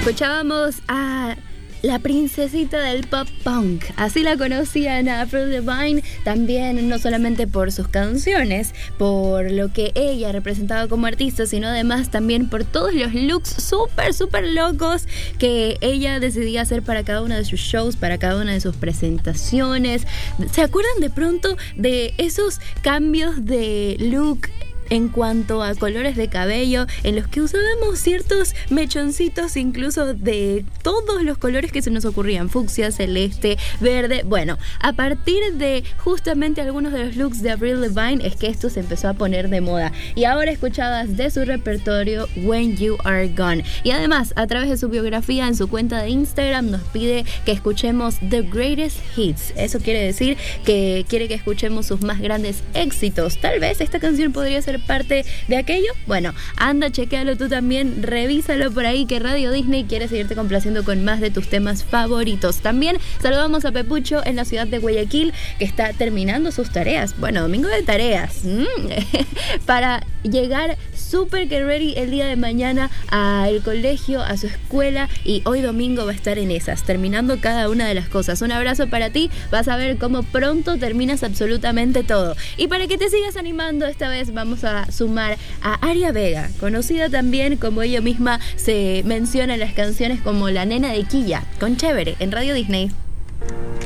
Escuchábamos a la princesita del pop punk, así la conocían a Avril Lavigne, también no solamente por sus canciones, por lo que ella representaba como artista, sino además también por todos los looks súper locos que ella decidía hacer para cada uno de sus shows, para cada una de sus presentaciones. ¿Se acuerdan de pronto de esos cambios de look en cuanto a colores de cabello, en los que usábamos ciertos mechoncitos incluso de todos los colores que se nos ocurrían, fucsia, celeste, verde? Bueno, a partir de justamente algunos de los looks de Avril Lavigne es que esto se empezó a poner de moda, y ahora escuchabas de su repertorio When You Are Gone. Y además, a través de su biografía en su cuenta de Instagram nos pide que escuchemos The Greatest Hits. Eso quiere decir que quiere que escuchemos sus más grandes éxitos. Tal vez esta canción podría ser parte de aquello. Bueno, anda, chequéalo tú también, revísalo por ahí, que Radio Disney quiere seguirte complaciendo con más de tus temas favoritos. También saludamos a Pepucho en la ciudad de Guayaquil, que está terminando sus tareas. Bueno, domingo de tareas. Para llegar súper que ready el día de mañana al colegio, a su escuela, y hoy domingo va a estar en esas, terminando cada una de las cosas. Un abrazo para ti, vas a ver cómo pronto terminas absolutamente todo. Y para que te sigas animando, esta vez vamos a sumar a Aria Vega, conocida también como ella misma se menciona en las canciones como la nena de Quilla, con Chévere, en Radio Disney.